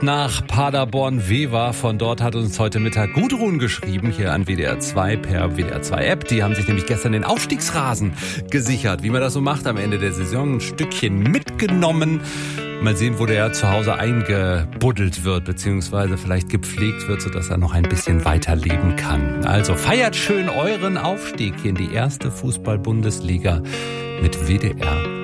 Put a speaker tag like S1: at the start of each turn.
S1: nach Paderborn-Wever. Von dort hat uns heute Mittag Gudrun geschrieben, hier an WDR 2 per WDR 2 App. Die haben sich nämlich gestern den Aufstiegsrasen gesichert. Wie man das so macht am Ende der Saison. Ein Stückchen mitgenommen. Mal sehen, wo der zu Hause eingebuddelt wird, beziehungsweise vielleicht gepflegt wird, sodass er noch ein bisschen weiterleben kann. Also feiert schön euren Aufstieg hier in die erste Fußball-Bundesliga mit WDR